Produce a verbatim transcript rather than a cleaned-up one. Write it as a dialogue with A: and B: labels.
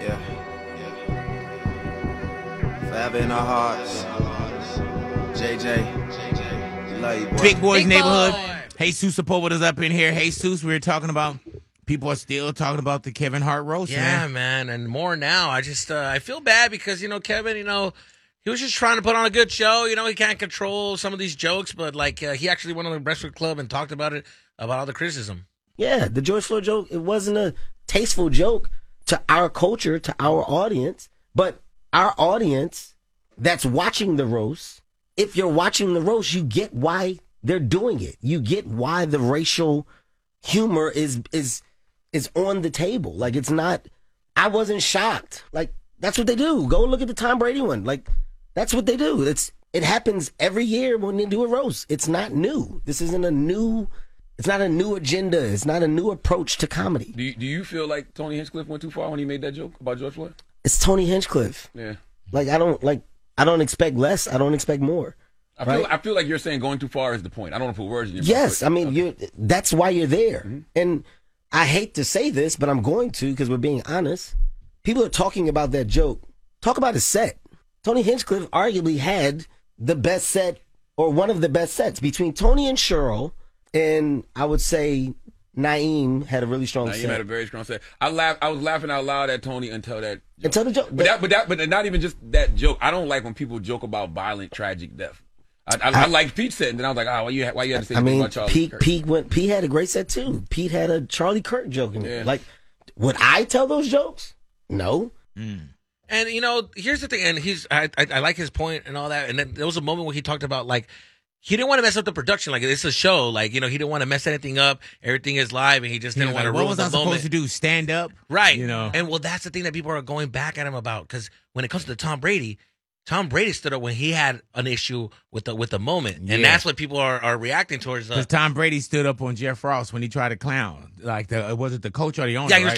A: Yeah, yeah. Forever in our hearts. J J, we love you, boy.
B: Big Boys
C: Big
B: Neighborhood.
C: Boy.
B: Jesus Sepulveda is up in here. Jesus, we were talking about, people are still talking about the Kevin Hart roast,
C: Yeah,
B: man.
C: man, and more now. I just, uh, I feel bad because, you know, Kevin, you know, he was just trying to put on a good show. You know, he can't control some of these jokes, but, like, uh, he actually went on the Breakfast Club and talked about it, about all the criticism.
D: Yeah, the George Floyd joke, it wasn't a tasteful joke to our culture, to our audience, but our audience that's watching the roast, if you're watching the roast, you get why they're doing it. You get why the racial humor is is is on the table. Like, it's not, I wasn't shocked. Like, that's what they do. Go look at the Tom Brady one. Like, that's what they do. It's it happens every year when they do a roast. It's not new. This isn't a new It's not a new agenda. It's not a new approach to comedy.
E: Do you, do you feel like Tony Hinchcliffe went too far when he made that joke about George Floyd?
D: It's Tony Hinchcliffe.
E: Yeah.
D: Like, I don't like I don't expect less. I don't expect more.
E: I feel,
D: right?
E: I feel like you're saying going too far is the point. I don't want to put words in your mouth.
D: Yes,
E: but-
D: I mean,
E: okay.
D: you that's why you're there.
E: Mm-hmm.
D: And I hate to say this, but I'm going to because we're being honest. People are talking about that joke. Talk about his set. Tony Hinchcliffe arguably had the best set, or one of the best sets, between Tony and Cheryl, and I would say Naeem had a really strong
E: Naeem
D: set.
E: had a very strong set. I laugh. I was laughing out loud at Tony until that. Joke.
D: Until the joke.
E: But that, but that, but not even just that joke. I don't like when people joke about violent, tragic death. I, I, I, I like Pete said, and then I was like, oh, why you, why you had to say
D: I
E: anything
D: mean,
E: about Charlie
D: Pete,
E: Kirk?
D: Pete went. Pete had a great set too. Pete had a Charlie Kirk joke in it.
E: Yeah.
D: Like, would I tell those jokes? No.
C: And, you know, here's the thing, and he's, I, I, I like his point and all that, and then there was a moment where he talked about, like, he didn't want to mess up the production. Like, it's a show. Like, you know, he didn't want to mess anything up. Everything is live, and he just
B: He
C: didn't
B: was
C: want
B: like,
C: to
B: what
C: ruin
B: was
C: the
B: I supposed
C: moment.
B: to do? Stand up?
C: Right.
B: You know.
C: And, well, that's the thing that people are going back at him about, because when it comes to Tom Brady, Tom Brady stood up when he had an issue with the with the moment, and
B: Yeah.
C: that's what people are, are reacting towards. Uh,
B: Because Tom Brady stood up on Jeff Ross when he tried to clown. Like, the, was it the coach or the owner?
C: yeah, he was
B: right?